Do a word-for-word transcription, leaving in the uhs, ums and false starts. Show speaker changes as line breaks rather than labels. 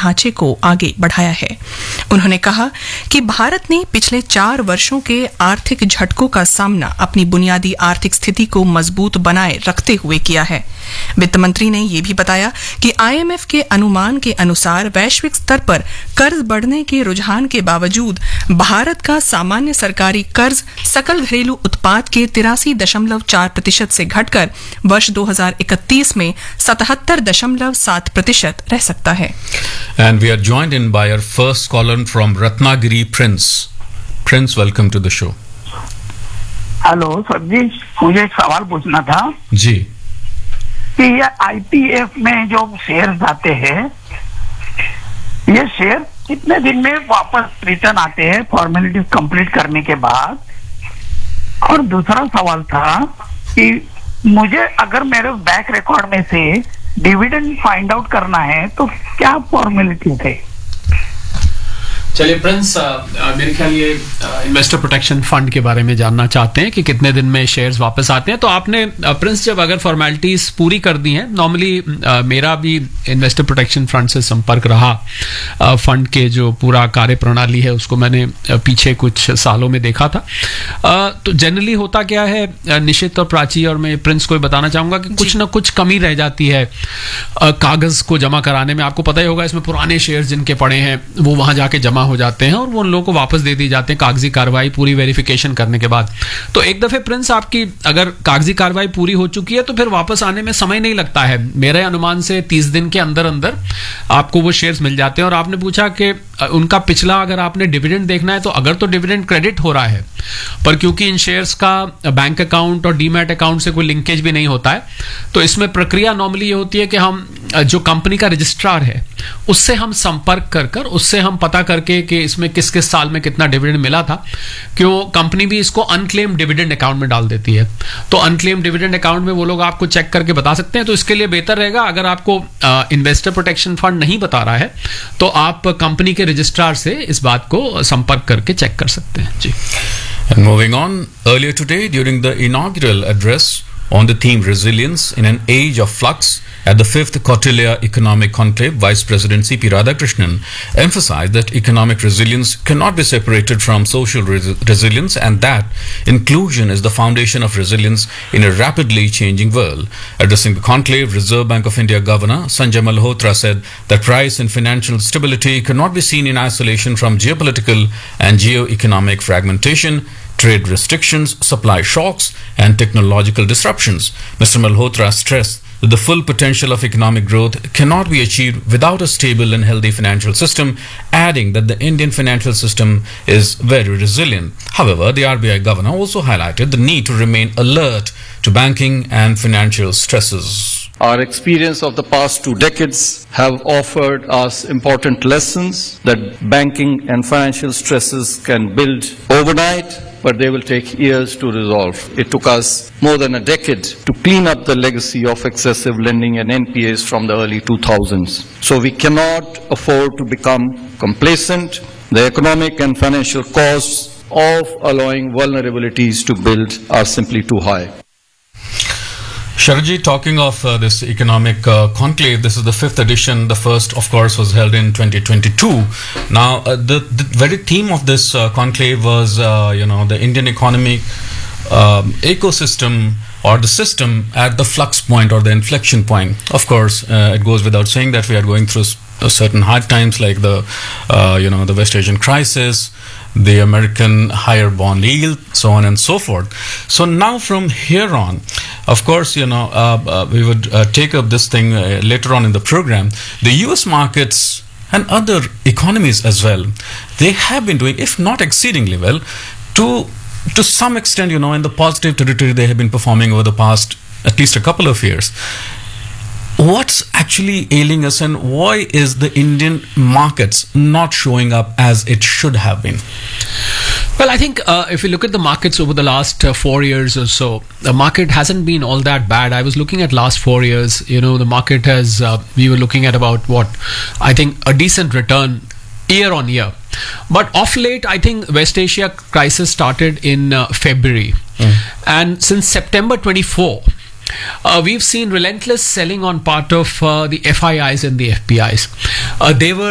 ढांचे को आगे बढ़ाया है। उन्होंने कहा कि भारत ने पिछले चार वर्षों के आर्थिक झटकों का सामना अपनी बुनियादी आर्थिक स्थिति को मजबूत बनाए रखते हुए किया है। वित्त मंत्री ने यह भी बताया कि आईएमएफ के अनुमान के अनुसार वैश्विक स्तर पर कर्ज बढ़ने के रुझान के बावजूद भारत का सामान्य सरकारी कर्ज सकल घरेलू उत्पाद के तिरासी दशमलव चार प्रतिशत से घटकर वर्ष दो हजार इकतीस में सतहत्तर दशमलव सात प्रतिशत रह सकता है।
And we are joined in by our first caller from Ratnagiri, Prince. Prince, welcome to the show.
Hello sir जी, मुझे एक सवाल पूछना था
जी
कि ये आईपीएफ में जो शेयर आते हैं, ये शेयर कितने दिन में वापस रिटर्न आते हैं फॉर्मेलिटीज कंप्लीट करने के बाद? और दूसरा सवाल था कि मुझे अगर मेरे बैक रिकॉर्ड में से डिविडेंड फाइंड आउट करना है तो क्या फॉर्मेलिटीज है?
चलिए प्रिंस, मेरे ख्याल ये इन्वेस्टर प्रोटेक्शन फंड के बारे में जानना चाहते हैं कि कितने दिन में शेयर्स वापस आते हैं। तो आपने प्रिंस जब अगर फॉर्मेलिटीज पूरी कर दी हैं, नॉर्मली मेरा भी इन्वेस्टर प्रोटेक्शन फंड से संपर्क रहा, फंड के जो पूरा कार्य प्रणाली है उसको मैंने पीछे कुछ सालों में देखा था। तो जनरली होता क्या है, निशित और प्राची और मैं प्रिंस को बताना चाहूंगा कि कुछ ना कुछ कमी रह जाती है कागज को जमा कराने में। आपको पता ही होगा, इसमें पुराने शेयर जिनके पड़े हैं वो वहां जाके जमा हो जाते हैं और वो उन लोगों को वापस दे दी जाते हैं कागजी कार्रवाई पूरी वेरिफिकेशन करने के बाद। तो एक दफे प्रिंस आपकी अगर कागजी कार्रवाई पूरी हो चुकी है तो फिर वापस आने में समय नहीं लगता है। मेरे अनुमान से तीस दिन के अंदर अंदर आपको वो शेयर्स मिल जाते हैं। और आपने पूछा कि उनका पिछला अगर आपने डिविडेंड देखना है तो अगर तो डिविडेंड क्रेडिट हो रहा है, पर क्योंकि इन शेयर्स का बैंक अकाउंट और डीमैट अकाउंट से कोई लिंकेज भी नहीं होता है, तो इसमें प्रक्रिया नॉर्मली ये होती है कि हम जो कंपनी का रजिस्ट्रार है उससे हम संपर्क कर कर उससे हम पता करके कि इसमें किस किस साल में कितना डिविडेंड मिला था, क्यों कंपनी भी इसको अनक्लेम्ड डिविडेंड अकाउंट में डाल देती है। तो अनक्लेम्ड डिविडेंड अकाउंट में वो लोग आपको चेक करके बता सकते हैं। तो इसके लिए बेहतर रहेगा, अगर आपको इन्वेस्टर प्रोटेक्शन फंड नहीं बता रहा है तो आप कंपनी के रजिस्ट्रार से इस बात को संपर्क करके चेक कर सकते हैं जी।
And moving on, earlier today during the inaugural address on the theme Resilience in an Age of Flux at the fifth Kautilya Economic Conclave, Vice President C P Radhakrishnan emphasized that economic resilience cannot be separated from social res resilience and that inclusion is the foundation of resilience in a rapidly changing world. Addressing the conclave, Reserve Bank of India Governor Sanjay Malhotra said that price and financial stability cannot be seen in isolation from geopolitical and geo-economic fragmentation, trade restrictions, supply shocks, and technological disruptions. Mister Malhotra stressed that the full potential of economic growth cannot be achieved without a stable and healthy financial system, adding that the Indian financial system is very resilient. However, the R B I governor also highlighted the need to remain alert to banking and financial stresses.
Our experience of the past two decades have offered us important lessons that banking and financial stresses can build overnight, but they will take years to resolve. It took us more than a decade to clean up the legacy of excessive lending and N P As from the early two thousands. So we cannot afford to become complacent. The economic and financial costs of allowing vulnerabilities to build are simply too high.
Sharji, talking of uh, this economic uh, conclave, this is the fifth edition. The first, of course, was held in twenty twenty-two. Now, uh, the, the very theme of this uh, conclave was, uh, you know, the Indian economic um, ecosystem or the system at the flux point or the inflection point. Of course, uh, it goes without saying that we are going through certain hard times like the, uh, you know, the West Asian crisis, the American higher bond yield, so on and so forth. So now from here on, of course, you know, uh, uh, we would uh, take up this thing uh, later on in the program. The U S markets and other economies as well, they have been doing, if not exceedingly well, to to some extent, you know, in the positive territory they have been performing over the past at least a couple of years. What's actually ailing us and why is the Indian markets not showing up as it should have been?
Well, I think uh, if you look at the markets over the last uh, four years or so, the market hasn't been all that bad. I was looking at last four years, you know, the market has, uh, we were looking at about what, I think a decent return year on year. But of late, I think West Asia crisis started in uh, February. Mm. And since September twenty-fourth, Uh, we've seen relentless selling on part of uh, the F I Is and the F P Is. Uh, they were